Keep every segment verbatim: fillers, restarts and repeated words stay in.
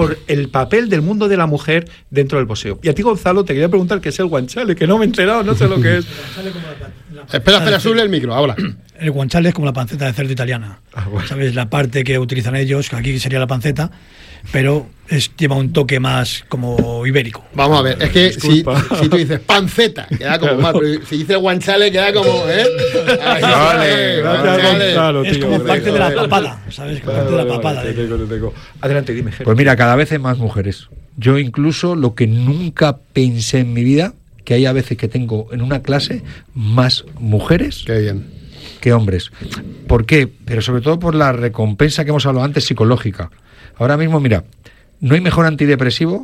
por el papel del mundo de la mujer dentro del boxeo. Y a ti, Gonzalo, te quería preguntar qué es el guanchale, que no me he enterado, no sé lo que es. Espera, espera, sube el micro, ahora. El guanchale es como la panceta de cerdo italiana. Ah, bueno. ¿Sabes? La parte que utilizan ellos, que aquí sería la panceta, pero es, lleva un toque más como ibérico. Vamos a ver, es que si, si tú dices panceta, queda como mal, pero si dices guanchale, queda como, ¿eh? Ay, Vale, gracias, Gonzalo, es tío, como parte gracias. de la papada, ¿sabes? Vale, Parte de la vale, papada. vale, te tengo, te tengo. Adelante, dime, Jero. Pues mira, cada vez hay más mujeres. Yo incluso lo que nunca pensé en mi vida, que hay a veces que tengo en una clase más mujeres Qué bien. que hombres. ¿Por qué? Pero sobre todo por la recompensa que hemos hablado antes, psicológica. Ahora mismo, mira, no hay mejor antidepresivo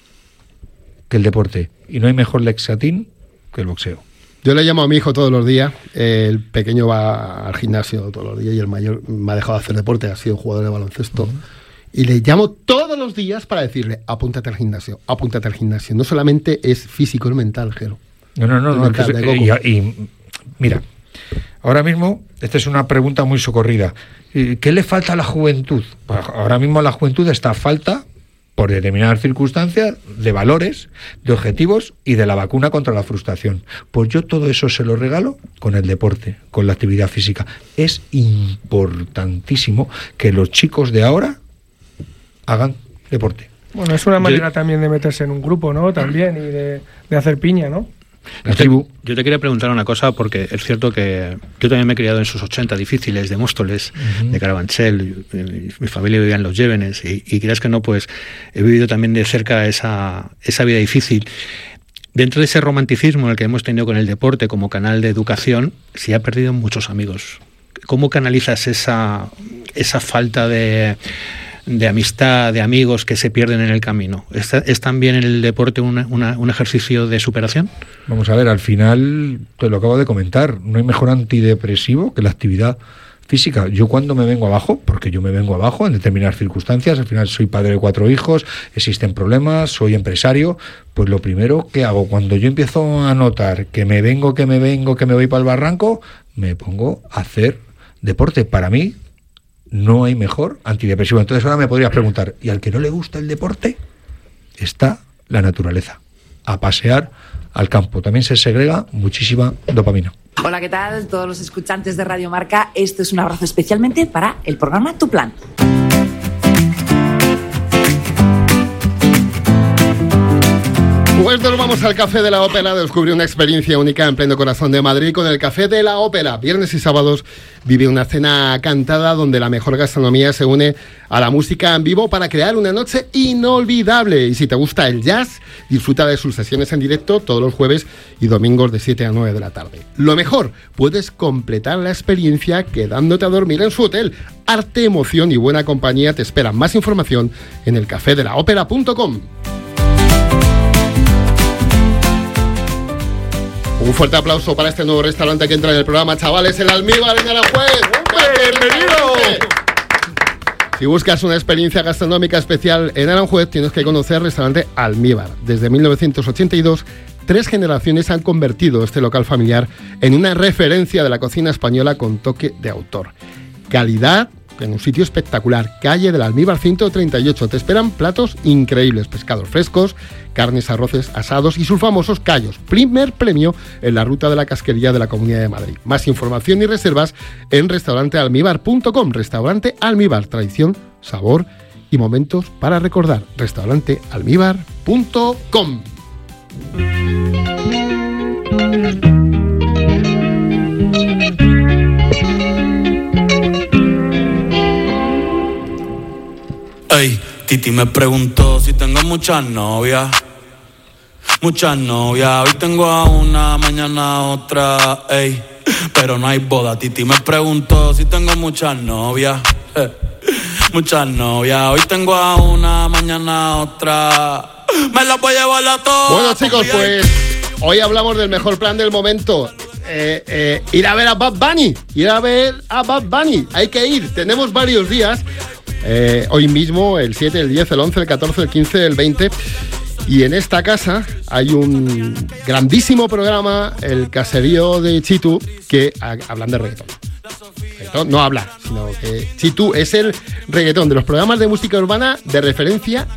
que el deporte y no hay mejor lexatín que el boxeo. Yo le llamo a mi hijo todos los días, eh, el pequeño va al gimnasio todos los días y el mayor me ha dejado de hacer deporte, ha sido jugador de baloncesto. Uh-huh. Y le llamo todos los días para decirle, apúntate al gimnasio, apúntate al gimnasio. No solamente es físico, es mental, Jero. No, no, no. no mental, es que, y, y mira, ahora mismo, esta es una pregunta muy socorrida. ¿Qué le falta a la juventud? Ahora mismo a la juventud está falta, por determinadas circunstancias, de valores, de objetivos y de la vacuna contra la frustración. Pues yo todo eso se lo regalo con el deporte, con la actividad física. Es importantísimo que los chicos de ahora hagan deporte. Bueno, es una manera yo, también de meterse en un grupo, ¿no? También, y de, de hacer piña, ¿no? La yo, te, tribu. yo te quería preguntar una cosa, porque es cierto que yo también me he criado en sus ochenta difíciles, de Móstoles, uh-huh. de Carabanchel, mi, mi familia vivía en Los Llévenes, y, y creas que no, pues he vivido también de cerca esa, esa vida difícil. Dentro de ese romanticismo en el que hemos tenido con el deporte como canal de educación, se ha perdido muchos amigos. ¿Cómo canalizas esa, esa falta de... de amistad, de amigos que se pierden en el camino? ¿Es, es también el deporte una, una, un ejercicio de superación? Vamos a ver, al final, te lo acabo de comentar, no hay mejor antidepresivo que la actividad física. Yo cuando me vengo abajo, porque yo me vengo abajo en determinadas circunstancias, al final soy padre de cuatro hijos, existen problemas, soy empresario, pues lo primero que hago, cuando yo empiezo a notar que me vengo, que me vengo, que me voy para el barranco, me pongo a hacer deporte. Para mí, no hay mejor antidepresivo. Entonces ahora me podrías preguntar, ¿y al que no le gusta el deporte? Está la naturaleza. A pasear al campo. También se segrega muchísima dopamina. Hola, ¿qué tal? Todos los escuchantes de Radio Marca. Esto es un abrazo especialmente para el programa Tu Plan. Pues nos vamos al Café de la Ópera a descubrir una experiencia única en pleno corazón de Madrid con el Café de la Ópera. Viernes y sábados vive una cena cantada donde la mejor gastronomía se une a la música en vivo para crear una noche inolvidable. Y si te gusta el jazz, disfruta de sus sesiones en directo todos los jueves y domingos de siete a nueve de la tarde. Lo mejor, puedes completar la experiencia quedándote a dormir en su hotel. Arte, emoción y buena compañía te esperan. Más información en el café de la ópera punto com. Un fuerte aplauso para este nuevo restaurante que entra en el programa, chavales, el Almíbar en Aranjuez. ¡Bienvenido! Si buscas una experiencia gastronómica especial en Aranjuez, tienes que conocer el restaurante Almíbar. Desde mil novecientos ochenta y dos, tres generaciones han convertido este local familiar en una referencia de la cocina española con toque de autor. Calidad en un sitio espectacular, calle del Almíbar ciento treinta y ocho. Te esperan platos increíbles, pescados frescos, carnes, arroces, asados y sus famosos callos. Primer premio en la ruta de la casquería de la Comunidad de Madrid. Más información y reservas en restaurante almíbar punto com. Restaurante Almíbar, tradición, sabor y momentos para recordar. restaurante almíbar punto com. Ey, Titi me preguntó si tengo muchas novias. Muchas novias, hoy tengo a una, mañana a otra, ey. Pero no hay boda, Titi me preguntó si tengo muchas novias. Eh, muchas novias, hoy tengo a una, mañana a otra. Me las voy a llevar a todas. Bueno, chicos, pues hoy hablamos del mejor plan del momento. Eh, eh, ir a ver a Bad Bunny. Ir a ver a Bad Bunny. Hay que ir, tenemos varios días. Eh, hoy mismo, el siete, el diez, el once, el catorce, el quince, el veinte. Y en esta casa hay un grandísimo programa, El Caserío de Chitu, que a, hablan de reggaetón. reggaetón. No habla, sino que Chitu es el reggaetón de los programas de música urbana de referencia